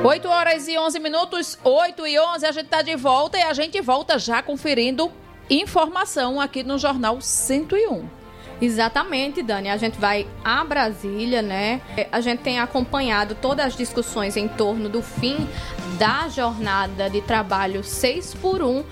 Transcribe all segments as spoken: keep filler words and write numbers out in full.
oito horas e onze minutos, oito e onze, a gente está de volta e a gente volta já conferindo informação aqui no Jornal cento e um. Exatamente, Dani. A gente vai a Brasília, né? A gente tem acompanhado todas as discussões em torno do fim da jornada de trabalho seis por um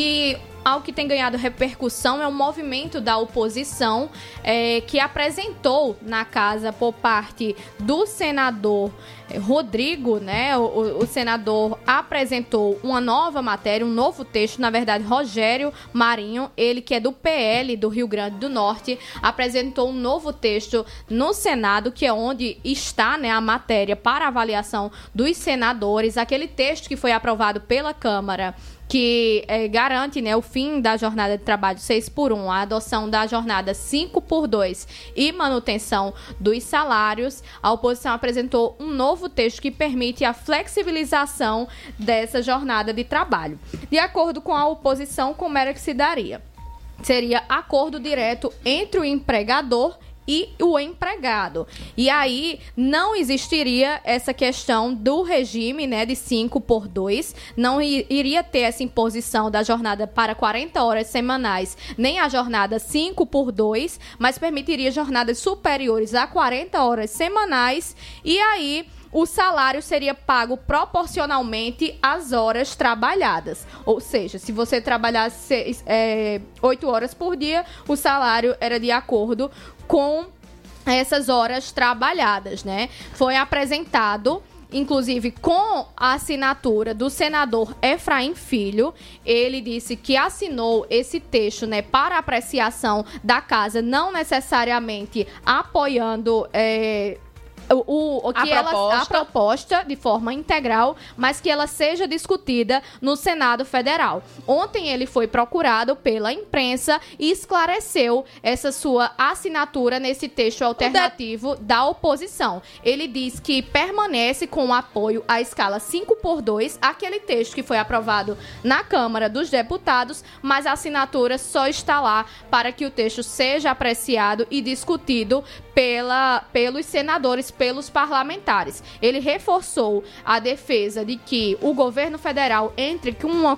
e algo que tem ganhado repercussão é o movimento da oposição é, que apresentou na casa por parte do senador Rodrigo, né? O, o senador apresentou uma nova matéria, um novo texto, na verdade, Rogério Marinho, ele que é do P L do Rio Grande do Norte, apresentou um novo texto no Senado, que é onde está, né, a matéria para avaliação dos senadores, aquele texto que foi aprovado pela Câmara, que é, garante, né, o fim da jornada de trabalho seis por um, a adoção da jornada cinco por dois e manutenção dos salários. A oposição apresentou um novo texto que permite a flexibilização dessa jornada de trabalho. De acordo com a oposição, como era que se daria? Seria acordo direto entre o empregador e o empregado. E aí não existiria essa questão do regime, né, de cinco por dois, não iria ter essa imposição da jornada para quarenta horas semanais, nem a jornada cinco por dois, mas permitiria jornadas superiores a quarenta horas semanais, e aí o salário seria pago proporcionalmente às horas trabalhadas. Ou seja, se você trabalhasse é, oito horas por dia, o salário era de acordo com essas horas trabalhadas, né? Foi apresentado, inclusive com a assinatura do senador Efraim Filho. Ele disse que assinou esse texto, né, para apreciação da casa, não necessariamente apoiando é, O, o, que a, ela, proposta. a proposta de forma integral, mas que ela seja discutida no Senado Federal. Ontem ele foi procurado pela imprensa e esclareceu essa sua assinatura nesse texto alternativo da oposição. Ele diz que permanece com o apoio à escala cinco por dois, aquele texto que foi aprovado na Câmara dos Deputados, mas a assinatura só está lá para que o texto seja apreciado e discutido pela, pelos senadores, pelos parlamentares. Ele reforçou a defesa de que o governo federal entre com uma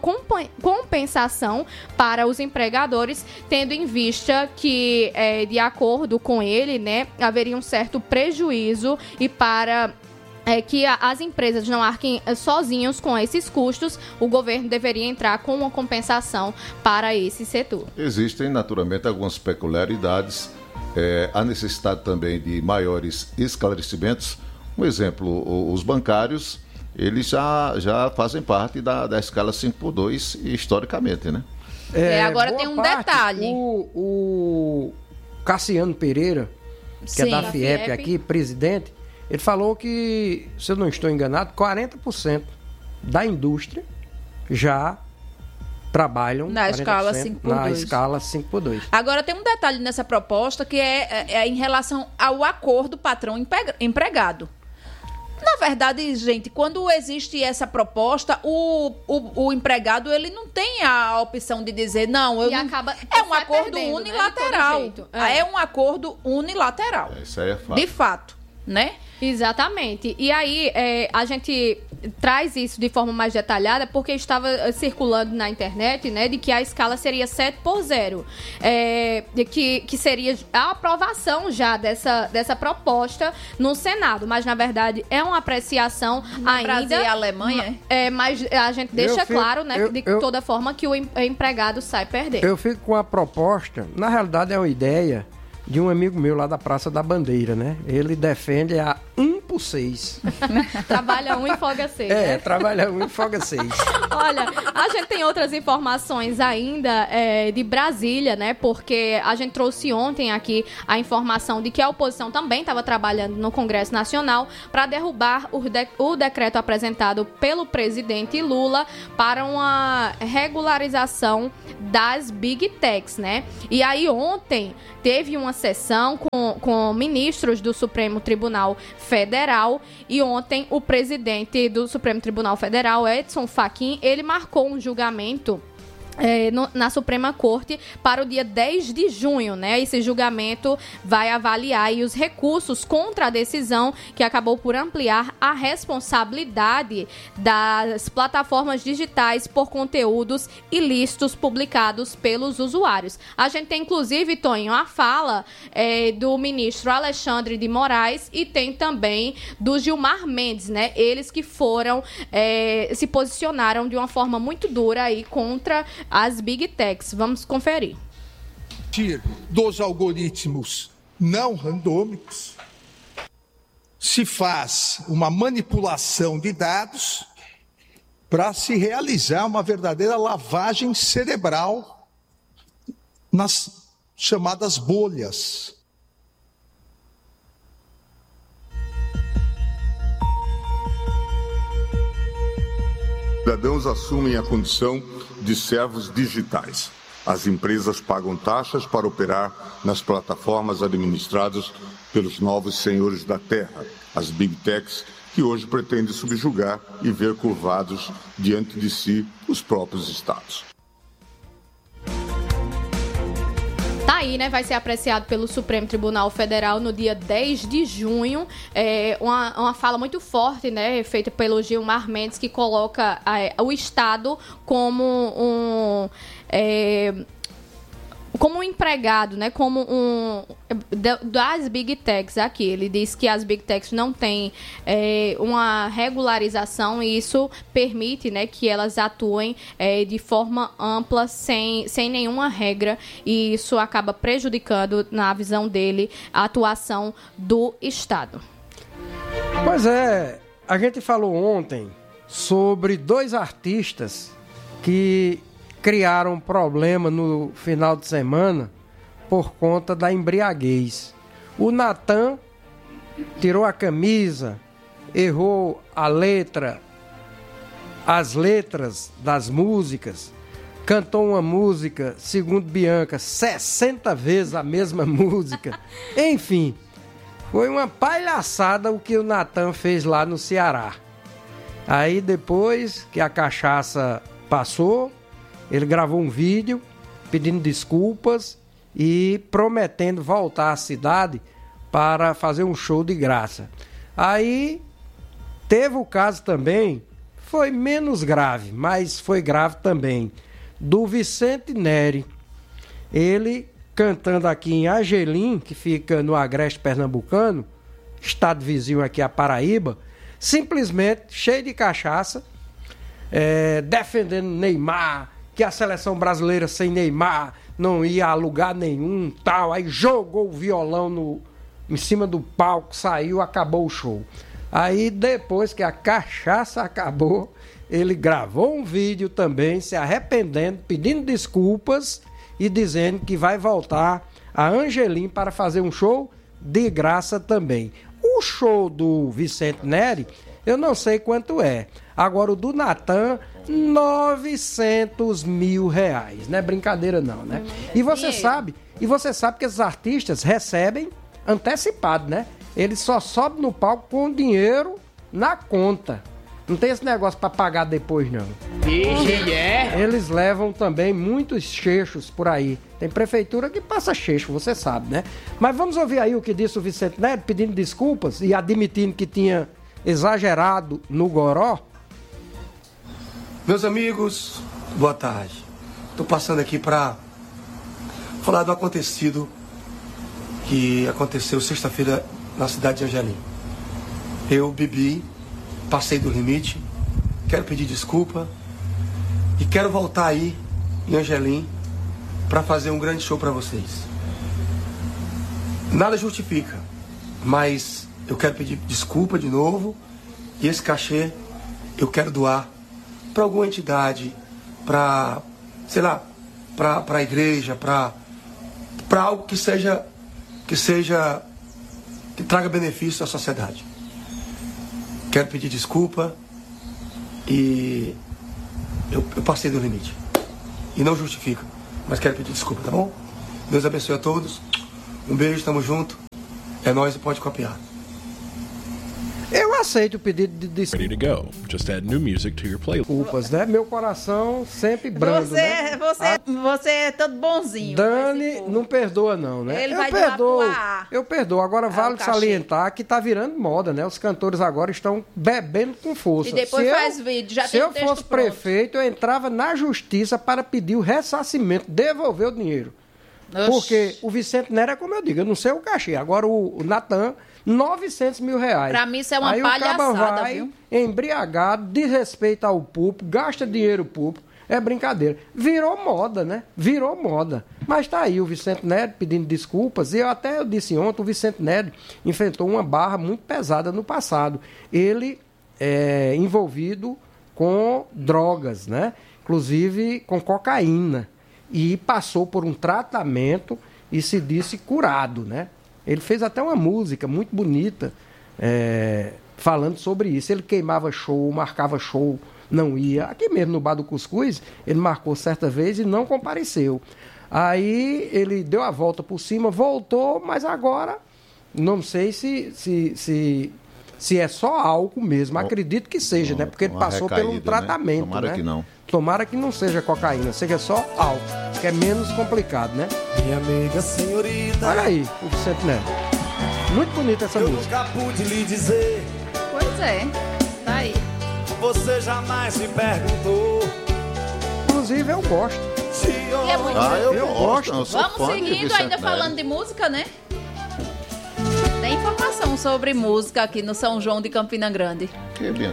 compensação para os empregadores, tendo em vista que, é, de acordo com ele, né, haveria um certo prejuízo e para É que as empresas não arquem sozinhos com esses custos, o governo deveria entrar com uma compensação para esse setor. Existem, naturalmente, algumas peculiaridades, é, a necessidade também de maiores esclarecimentos. Um exemplo, os bancários, eles já, já fazem parte da, da escala cinco por dois historicamente, né? É, é, agora tem um parte, detalhe. O, o Cassiano Pereira, que Sim, é da FIEP, FIEP aqui, presidente, ele falou que, se eu não estou enganado, quarenta por cento da indústria já trabalham na escala cinco por dois. Na escala cinco por dois. Agora, tem um detalhe nessa proposta que é, é, é em relação ao acordo patrão-empregado. Na verdade, gente, quando existe essa proposta, o, o, o empregado ele não tem a opção de dizer, não, eu e não... acaba, é um acordo perdendo, unilateral. Né, é. é um acordo unilateral. Isso aí é fato. De fato, né? Exatamente. E aí, é, a gente traz isso de forma mais detalhada porque estava circulando na internet, né, de que a escala seria sete por zero. É, de que, que seria a aprovação já dessa, dessa proposta no Senado. Mas, na verdade, é uma apreciação no ainda... Brasil e Alemanha, é? é? Mas a gente deixa fico, claro, né, eu, de eu, toda forma que o empregado sai perdendo. Eu fico com a proposta, na realidade é uma ideia de um amigo meu lá da Praça da Bandeira, né? Ele defende a um por seis. Trabalha um e folga seis. É, né? trabalha um e folga seis. Olha, a gente tem outras informações ainda é, de Brasília, né? Porque a gente trouxe ontem aqui a informação de que a oposição também estava trabalhando no Congresso Nacional para derrubar o, de- o decreto apresentado pelo presidente Lula para uma regularização das Big Techs, né? E aí ontem teve uma sessão com, com ministros do Supremo Tribunal Federal e ontem o presidente do Supremo Tribunal Federal, Edson Fachin, ele marcou um julgamento É, no, na Suprema Corte para o dia dez de junho, né? Esse julgamento vai avaliar aí os recursos contra a decisão que acabou por ampliar a responsabilidade das plataformas digitais por conteúdos ilícitos publicados pelos usuários. A gente tem, inclusive, Toninho, a fala é, do ministro Alexandre de Moraes e tem também do Gilmar Mendes, né? Eles que foram, é, se posicionaram de uma forma muito dura aí contra as Big Techs. Vamos conferir. Dos algoritmos não randômicos, se faz uma manipulação de dados para se realizar uma verdadeira lavagem cerebral nas chamadas bolhas. Cidadãos assumem a condição de servos digitais. As empresas pagam taxas para operar nas plataformas administradas pelos novos senhores da terra, as Big Techs, que hoje pretendem subjugar e ver curvados diante de si os próprios estados. Tá aí, né? Vai ser apreciado pelo Supremo Tribunal Federal no dia dez de junho. É uma, uma fala muito forte, né? Feita pelo Gilmar Mendes, que coloca é, o Estado como um... É, como um empregado, né? Como um... das Big Techs aqui. Ele diz que as Big Techs não têm é, uma regularização e isso permite, né, que elas atuem é, de forma ampla, sem, sem nenhuma regra, e isso acaba prejudicando, na visão dele, a atuação do Estado. Pois é, a gente falou ontem sobre dois artistas que criaram um problema no final de semana por conta da embriaguez. O Natan tirou a camisa, errou a letra, as letras das músicas, cantou uma música, segundo Bianca, sessenta vezes a mesma música. Enfim, foi uma palhaçada o que o Natan fez lá no Ceará. Aí depois que a cachaça passou, ele gravou um vídeo pedindo desculpas e prometendo voltar à cidade para fazer um show de graça. Aí teve o caso também, foi menos grave, mas foi grave também, do Vicente Neri. Ele cantando aqui em Angelim, que fica no Agreste Pernambucano, estado vizinho aqui a Paraíba, simplesmente cheio de cachaça, é, defendendo Neymar, que a seleção brasileira sem Neymar não ia a lugar nenhum, tal. Aí jogou o violão no, em cima do palco, saiu, acabou o show. Aí depois que a cachaça acabou, ele gravou um vídeo também se arrependendo, pedindo desculpas e dizendo que vai voltar a Angelim para fazer um show de graça também. O show do Vicente Neri, eu não sei quanto é. Agora o do Natan, novecentos mil reais. Não é brincadeira não, né? E você sabe, e você sabe que esses artistas recebem antecipado, né? Eles só sobem no palco com dinheiro na conta. Não tem esse negócio para pagar depois, não. Vixe, é? Eles levam também muitos chechos por aí. Tem prefeitura que passa checho, você sabe, né? Mas vamos ouvir aí o que disse o Vicente Neri, pedindo desculpas e admitindo que tinha exagerado no goró. Meus amigos, boa tarde. Estou passando aqui para falar do acontecido que aconteceu sexta-feira na cidade de Angelim. Eu bebi, passei do limite, quero pedir desculpa e quero voltar aí em Angelim para fazer um grande show para vocês. Nada justifica, mas eu quero pedir desculpa de novo e esse cachê eu quero doar para alguma entidade, para, sei lá, para a igreja, para para algo que seja, que seja, que traga benefício à sociedade. Quero pedir desculpa e eu, eu passei do limite. E não justifica, mas quero pedir desculpa, tá bom? Deus abençoe a todos. Um beijo, tamo junto. É nóis e pode copiar. Eu aceito o pedido de desculpas. Ready to go. Just add new music to your playlist. Desculpas, né? Meu coração sempre brando, Você, né? você, A você é todo bonzinho. Dani não perdoa não, né? Ele eu vai perdoo, doar pro eu perdoo. Agora Ah, vale o cachê. salientar que tá virando moda, né? Os cantores agora estão bebendo com força. E depois Se faz eu, vídeo, já Se tem eu o texto fosse pronto. prefeito, eu entrava na justiça para pedir o ressarcimento, devolver o dinheiro. Oxi. Porque o Vicente Nery é como eu digo, eu não sei o cachê. Agora o, o Natan, novecentos mil reais. Pra mim isso é uma Aí palhaçada, o caba vai, viu? embriagado, desrespeita ao público, gasta dinheiro público. É brincadeira. Virou moda, né? Virou moda. Mas tá aí o Vicente Nery pedindo desculpas. E eu até eu disse ontem, o Vicente Nery enfrentou uma barra muito pesada no passado. Ele é envolvido com drogas, né? Inclusive com cocaína. E passou por um tratamento e se disse curado, né? Ele fez até uma música muito bonita é, falando sobre isso. Ele queimava show, marcava show, não ia. Aqui mesmo no Bar do Cuscuz, ele marcou certa vez e não compareceu. Aí ele deu a volta por cima, voltou, mas agora não sei se, se, se, se é só álcool mesmo. Acredito que seja, né? Porque ele uma passou recaída, por um né? tratamento, Tomara né? que não. Tomara que não seja cocaína, seja só álcool, que é menos complicado, né? Minha amiga senhorita, olha aí o Vicente Nery. Muito bonita essa eu música. nunca pude lhe dizer. Pois é, tá aí. Você jamais me perguntou. Inclusive eu gosto. Se E é muito... Ah, eu, Eu gosto. gosto. Eu sou Vamos fã de seguindo, Vicente ainda Nery. falando de música, né? Tem informação sobre música aqui no São João de Campina Grande. Que Bianca?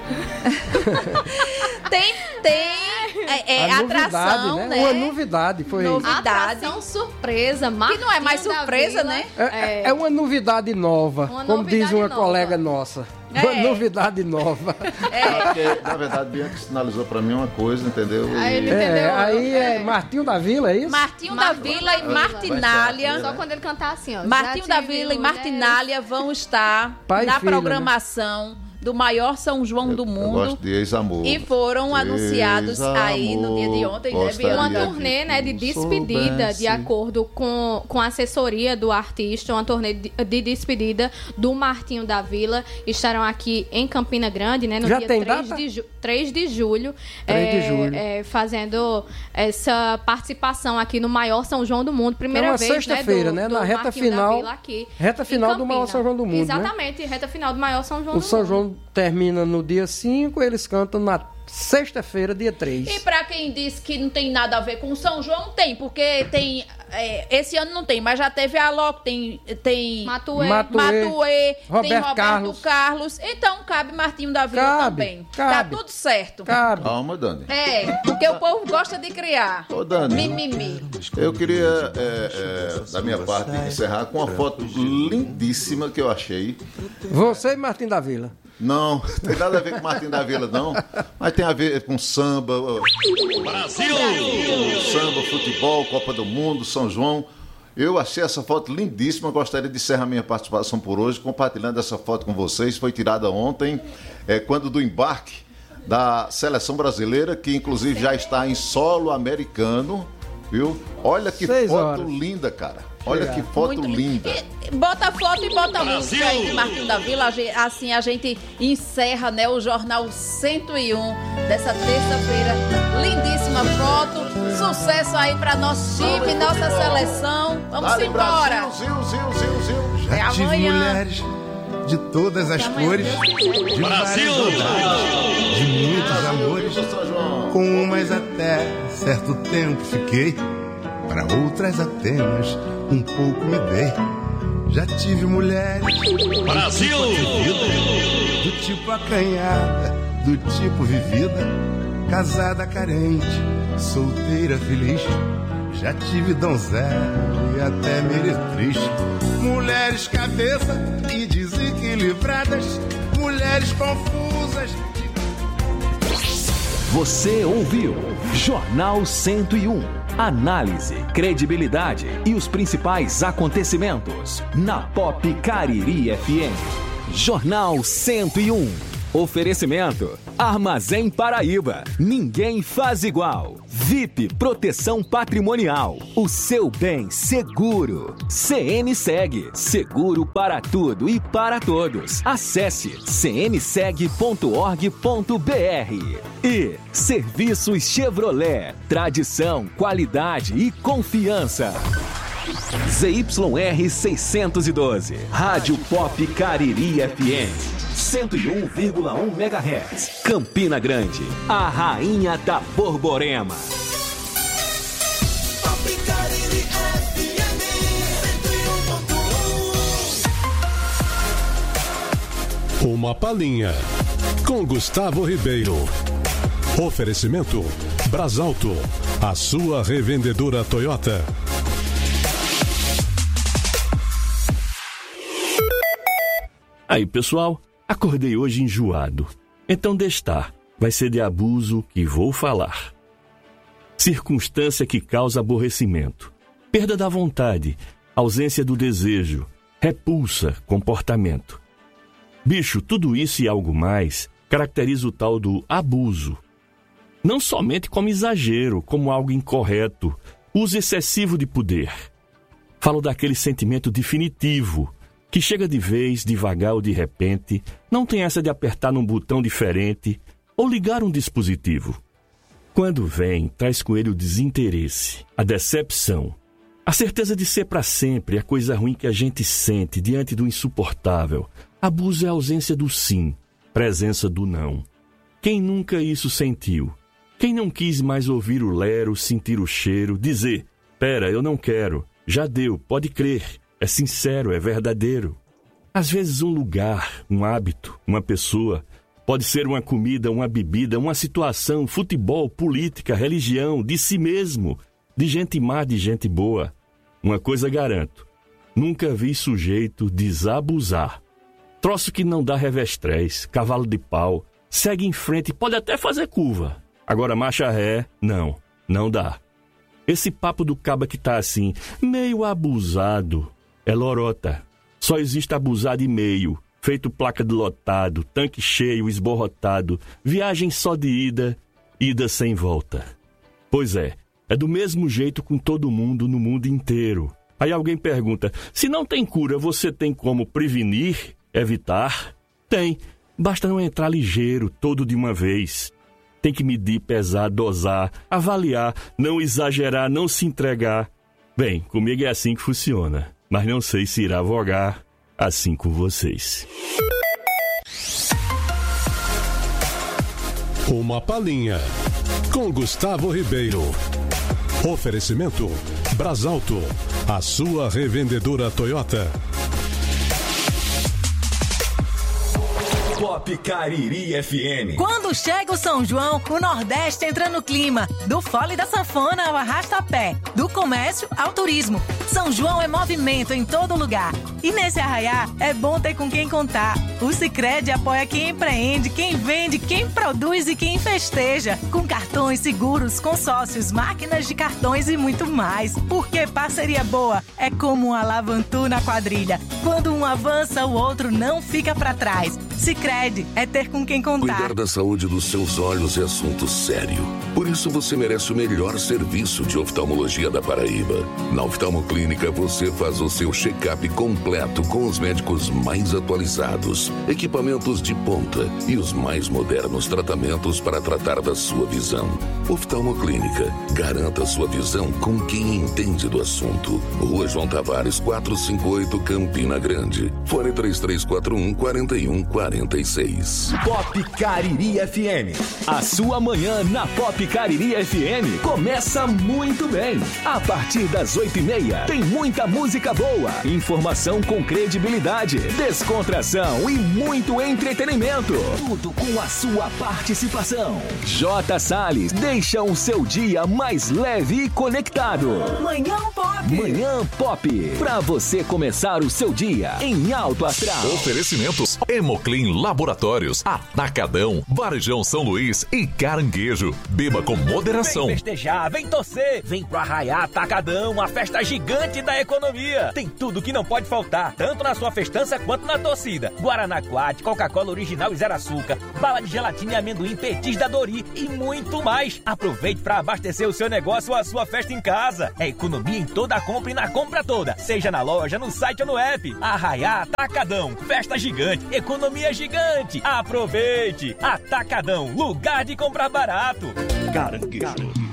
Tem, tem é, é, A atração, novidade, né? Uma novidade foi. Novidade. Atração surpresa, Que não é mais Martinho da surpresa, Vila. né? É, é uma novidade nova, Uma como novidade diz uma nova. colega nossa. É. Uma novidade nova. É porque, na verdade, Bianca sinalizou pra mim uma coisa, entendeu? Aí E- ele- É, Entendeu? aí é, É. Martinho da Vila, é isso? Martinho da Martinho Vila da e Vila. Martinália. Só quando ele cantar assim, ó. Martinho Já da tive Vila e mulher. Martinália vão estar Pai e na filho, programação do maior São João do Eu mundo. gosto de ex-amor. E foram anunciados aí no dia de ontem, né, Gostaria Bianca? Uma turnê, né, de tu despedida, soubesse. de acordo com, com a assessoria do artista, uma turnê de, de despedida do Martinho da Vila. Estarão aqui em Campina Grande, né, no Já dia tem três data? de, ju- três de julho. três de é, julho. é, fazendo essa participação aqui no maior São João do mundo. Primeira É uma vez, sexta-feira, né, né, do, na do reta Martinho da final- Vila aqui reta em final do maior Campina. São João do mundo, né? Exatamente, reta final do maior São João O do São mundo. João termina no dia cinco, eles cantam na sexta-feira, dia três. E pra quem disse que não tem nada a ver com São João, tem, porque tem. é, esse ano não tem, mas já teve a Loco, tem. tem Matuê. Matuê. Matuê, tem Roberto Roberto Carlos. Carlos. Então cabe Martinho da Vila Cabe, também. cabe. Tá tudo certo. Cabe. Calma, Dani. É, porque o povo gosta de criar. Ô, Dani. Mimimi. Eu queria, é, é, da minha parte, encerrar com uma foto lindíssima que eu achei. Você e Martinho da Vila. Não, tem nada a ver com Martinho da Vila, não. Mas tem a ver com samba. Brasil! Samba, futebol, Copa do Mundo, São João. Eu achei essa foto lindíssima. Gostaria de encerrar minha participação por hoje, compartilhando essa foto com vocês. Foi tirada ontem, é, quando do embarque da seleção brasileira, que inclusive já está em solo americano, viu? Olha que Seis foto horas. linda, cara. Olha que foto Muito linda. E bota foto e bota música aí de Martinho da Vila. A gen- Assim a gente encerra, né, o Jornal cento e um dessa terça-feira. Lindíssima foto. Sucesso aí pra nosso time, nossa seleção. Vamos Dale, embora. Brasil, zil, zil, zil. É Já tive amanhã. mulheres de todas as amanhã. cores, de várias idades, de muitos amores. São João. Com umas até certo tempo fiquei, para outras apenas um pouco me dei. Já tive mulheres Brasil do tipo acanhada, do tipo vivida, casada carente, solteira feliz. Já tive donzela e até meretriz. Mulheres cabeça e desequilibradas, mulheres confusas. Você ouviu Jornal cento e um. Análise, credibilidade e os principais acontecimentos na Pop Cariri F M. Jornal cento e um. Oferecimento: Armazém Paraíba. Ninguém faz igual. V I P Proteção Patrimonial. O seu bem seguro. C N Seg. Seguro para tudo e para todos. Acesse c n seg ponto org ponto b r. E Serviços Chevrolet. Tradição, qualidade e confiança. Z Y R seiscentos e doze. Rádio Pop Cariri F M. cento e um vírgula um megahertz. Campina Grande, a rainha da Borborema. Pop Cariri F M cento e um ponto um. Uma palhinha com Gustavo Ribeiro. Oferecimento Brasalto, a sua revendedora Toyota. Aí, pessoal, acordei hoje enjoado. Então deixa estar, vai ser de abuso que vou falar. Circunstância que causa aborrecimento, perda da vontade, ausência do desejo, repulsa, comportamento. Bicho, tudo isso e algo mais caracteriza o tal do abuso. Não somente como exagero, como algo incorreto, uso excessivo de poder. Falo daquele sentimento definitivo, que chega de vez, devagar ou de repente, não tem essa de apertar num botão diferente ou ligar um dispositivo. Quando vem, traz com ele o desinteresse, a decepção, a certeza de ser para sempre, a coisa ruim que a gente sente diante do insuportável. Abuso é a ausência do sim, presença do não. Quem nunca isso sentiu? Quem não quis mais ouvir o lero, sentir o cheiro, dizer, pera, eu não quero, já deu, pode crer. É sincero, é verdadeiro. Às vezes um lugar, um hábito, uma pessoa, pode ser uma comida, uma bebida, uma situação, futebol, política, religião, de si mesmo, de gente má, de gente boa. Uma coisa garanto, nunca vi sujeito desabusar. Troço que não dá revestrez, cavalo de pau, segue em frente, pode até fazer curva. Agora marcha ré, não, não dá. Esse papo do caba que tá assim, meio abusado, é lorota. Só existe abusado e meio, feito placa de lotado, tanque cheio, esborrotado, viagem só de ida, ida sem volta. Pois é, é do mesmo jeito com todo mundo no mundo inteiro. Aí alguém pergunta, se não tem cura, você tem como prevenir, evitar? Tem, basta não entrar ligeiro, todo de uma vez. Tem que medir, pesar, dosar, avaliar, não exagerar, não se entregar. Bem, comigo é assim que funciona. Mas não sei se irá vogar assim com vocês. Uma palhinha com Gustavo Ribeiro. Oferecimento Brasalto, a sua revendedora Toyota. Pop Cariri F M. Quando chega o São João, o Nordeste entra no clima. Do fole da sanfona ao arrasta-pé, do comércio ao turismo. São João é movimento em todo lugar. E nesse arraiá, é bom ter com quem contar. O Sicredi apoia quem empreende, quem vende, quem produz e quem festeja. Com cartões, seguros, consórcios, máquinas de cartões e muito mais. Porque parceria boa é como um alavantu na quadrilha. Quando um avança, o outro não fica pra trás. Sicredi é ter com quem contar. Cuidar da saúde dos seus olhos é assunto sério. Por isso você merece o melhor serviço de oftalmologia da Paraíba. Na Oftalmoclínica você faz o seu check-up completo com os médicos mais atualizados, equipamentos de ponta e os mais modernos tratamentos para tratar da sua visão. Oftalmoclínica, garanta sua visão com quem entende do assunto. Rua João Tavares, quatrocentos e cinquenta e oito, Campina Grande. Fone três três quatro um, quatro um quatro seis. Pop Cariri F M. A sua manhã na Pop Cariri F M começa muito bem. A partir das oito e meia tem muita música boa, informação com credibilidade, descontração e muito entretenimento. Tudo com a sua participação. J. Salles deixa o seu dia mais leve e conectado. Manhã Pop. Manhã Pop. Pra você começar o seu dia em alto astral. Oferecimentos Hemoclínica Clean Laboratórios, Atacadão, Varejão São Luís e Caranguejo. Beba com moderação. Vem festejar, vem torcer, vem pro Arraiá Atacadão, a festa gigante da economia. Tem tudo que não pode faltar, tanto na sua festança quanto na torcida. Guaraná Quat, Coca-Cola original e zero açúcar, bala de gelatina e amendoim, petis da Dori e muito mais. Aproveite para abastecer o seu negócio ou a sua festa em casa. É economia em toda a compra e na compra toda, seja na loja, no site ou no app. Arraiá Atacadão, festa gigante, economia gigante. Aproveite! Atacadão, lugar de comprar barato. Caranguejo.